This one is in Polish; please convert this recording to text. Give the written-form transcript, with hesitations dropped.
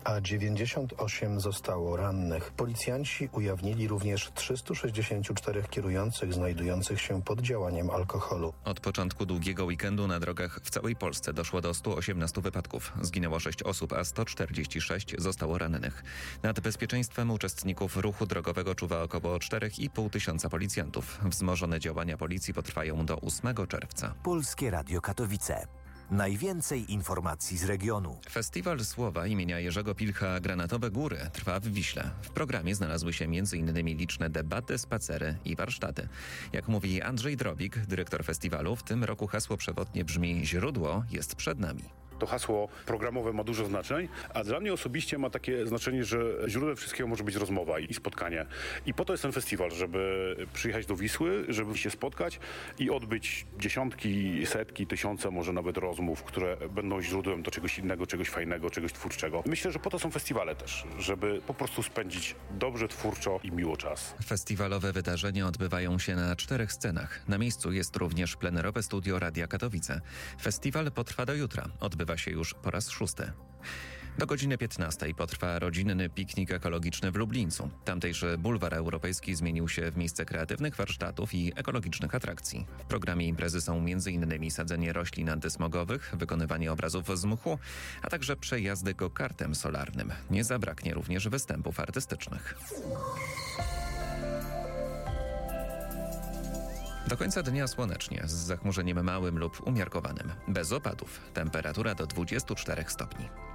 a 98 zostało rannych. Policjanci ujawnili również 364 kierujących znajdujących się pod działaniem alkoholu. Od początku długiego weekendu na drogach w całej Polsce doszło do 118 wypadków. Zginęło 6 osób, a 146 zostało rannych. Nad bezpieczeństwem uczestników ruchu drogowego czuwa około 4,5 tysiąca policjantów. Wzmożone działania policji potrwają do 8 czerwca. Polskie Radio Katowice. Najwięcej informacji z regionu. Festiwal Słowa imienia Jerzego Pilcha Granatowe Góry trwa w Wiśle. W programie znalazły się m.in. liczne debaty, spacery i warsztaty. Jak mówi Andrzej Drobik, dyrektor festiwalu, w tym roku hasło przewodnie brzmi „Źródło jest przed nami”. To hasło programowe ma dużo znaczeń, a dla mnie osobiście ma takie znaczenie, że źródłem wszystkiego może być rozmowa i spotkanie. I po to jest ten festiwal, żeby przyjechać do Wisły, żeby się spotkać i odbyć dziesiątki, setki, tysiące może nawet rozmów, które będą źródłem do czegoś innego, czegoś fajnego, czegoś twórczego. Myślę, że po to są festiwale też, żeby po prostu spędzić dobrze, twórczo i miło czas. Festiwalowe wydarzenia odbywają się na 4 scenach. Na miejscu jest również plenerowe studio Radia Katowice. Festiwal potrwa do jutra. Odbywa się już po raz 6. Do godziny 15 potrwa rodzinny piknik ekologiczny w Lublińcu. Tamtejszy bulwar europejski zmienił się w miejsce kreatywnych warsztatów i ekologicznych atrakcji. W programie imprezy są m.in. sadzenie roślin antysmogowych, wykonywanie obrazów z mchu, a także przejazdy go-kartem solarnym. Nie zabraknie również występów artystycznych. Do końca dnia słonecznie, z zachmurzeniem małym lub umiarkowanym. Bez opadów. Temperatura do 24 stopni.